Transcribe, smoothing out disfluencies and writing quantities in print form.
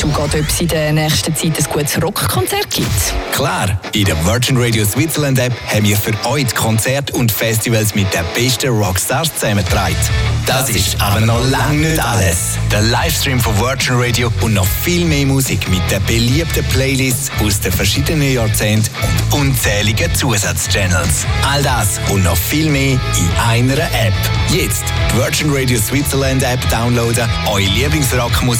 geht, ob es in der nächsten Zeit ein gutes Rockkonzert gibt? Klar, in der Virgin Radio Switzerland App haben wir für euch Konzerte und Festivals mit den besten Rockstars zusammengetragen. Das ist aber noch lange nicht alles. Der Livestream von Virgin Radio und noch viel mehr Musik mit den beliebten Playlists aus den verschiedenen Jahrzehnten und unzähligen Zusatzchannels. All das und noch viel mehr in einer App. Jetzt die Virgin Radio Switzerland App downloaden, eure Lieblingsrockmusik